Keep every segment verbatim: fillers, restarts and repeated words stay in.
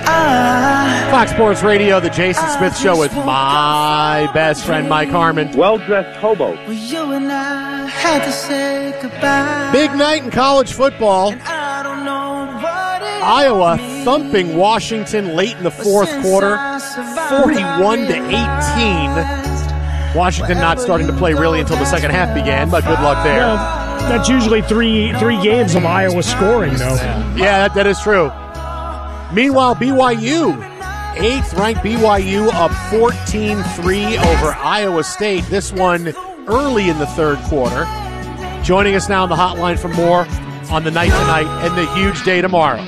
Fox Sports Radio, the Jason Smith Show with my best friend, Mike Harmon. Well-dressed hobo. Big night in college football. Iowa thumping Washington late in the fourth quarter, forty-one to eighteen. Washington not starting to play really until the second half began, but good luck there. Well, that's usually three three games of Iowa scoring, though. Yeah, that, that is true. Meanwhile, B Y U, eighth-ranked B Y U up fourteen three over Iowa State. This one early in the third quarter. Joining us now on the hotline for more on the night tonight and the huge day tomorrow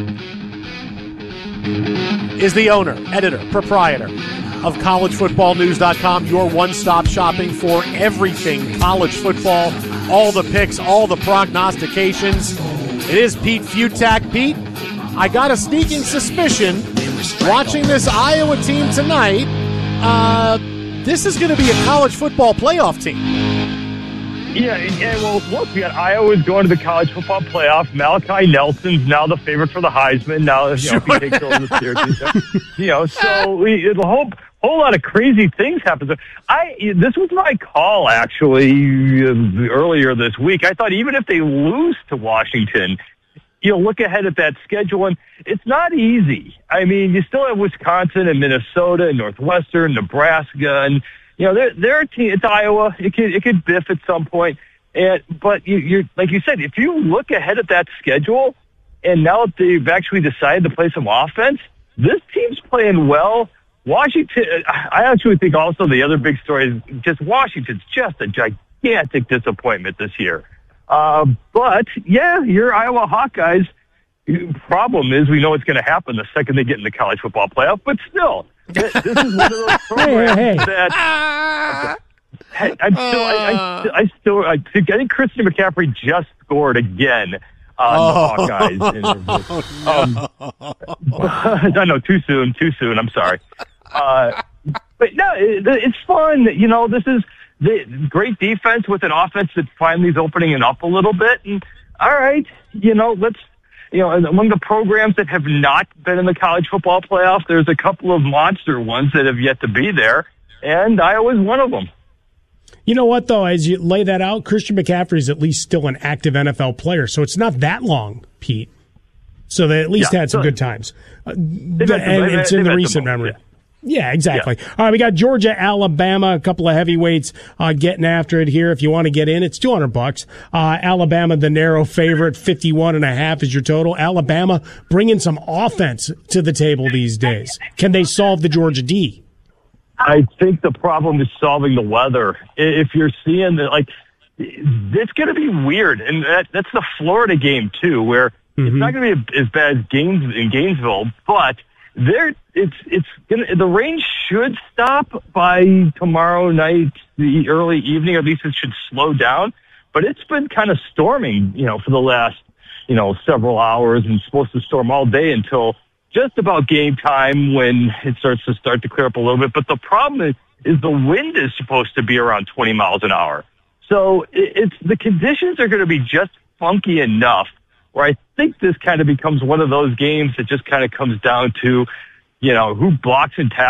is the owner, editor, proprietor of college football news dot com, your one-stop shopping for everything college football, all the picks, all the prognostications. It is Pete Fiutak. Pete, I got a sneaking suspicion watching this Iowa team tonight, uh, this is going to be a college football playoff team. Yeah, yeah, well, look, we got Iowa's going to the college football playoff. Malachi Nelson's now the favorite for the Heisman. Now, you know, Sure. if he takes over the Syracuse, you know, so we, a whole whole lot of crazy things happen. So I this was my call actually uh, earlier this week. I thought even if they lose to Washington, you know, look ahead at that schedule, and it's not easy. I mean, you still have Wisconsin and Minnesota and Northwestern, Nebraska, and you know, they're, they're a team. It's Iowa. It could it could biff at some point. And but you, you're like you said, if you look ahead at that schedule, and now they've actually decided to play some offense, this team's playing well. Washington. I actually think also the other big story is just Washington's just a gigantic disappointment this year. Uh, but yeah, your Iowa Hawkeyes. Problem is, we know what's going to happen the second they get in the college football playoff. But still, this is one of those programs hey, hey. that hey, I'm still, I, I, I still, I think, I think Christian McCaffrey just scored again on Oh, the Hawkeyes. Um, I know, too soon, too soon. I'm sorry. Uh, but no, it, it's fun. You know, this is the great defense with an offense that finally is opening it up a little bit. And all right, you know, let's. You know, among the programs that have not been in the college football playoff, there's a couple of monster ones that have yet to be there, and Iowa's one of them. You know what, though, as you lay that out, Christian McCaffrey is at least still an active N F L player, so it's not that long, Pete. So they at least Yeah, had some so good times. Uh, and some- it's in the had recent some- memory. yeah. Yeah, exactly. Yeah. All right, we got Georgia, Alabama, a couple of heavyweights uh, getting after it here. If you want to get in, it's two hundred bucks. Uh, Alabama, the narrow favorite, fifty-one and a half is your total. Alabama bringing some offense to the table these days. Can they solve the Georgia D? I think the problem is solving the weather. If you're seeing that, like, it's going to be weird, and that, that's the Florida game too, where mm-hmm. it's not going to be as bad as Gaines in Gainesville, but there, it's it's gonna, the rain should stop by tomorrow night, the early evening. Or at least it should slow down. But it's been kind of storming, you know, for the last, you know, several hours, and supposed to storm all day until just about game time when it starts to start to clear up a little bit. But the problem is, is the wind is supposed to be around twenty miles an hour. So it, it's the conditions are going to be just funky enough where I think this kind of becomes one of those games that just kind of comes down to, you know, who blocks and tackles